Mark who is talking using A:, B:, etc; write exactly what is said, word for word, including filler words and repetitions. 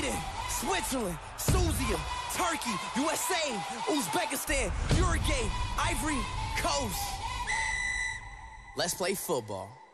A: Sweden, Switzerland, Suzia, Turkey, U S A, Uzbekistan, Uruguay, Ivory Coast. Let's play football.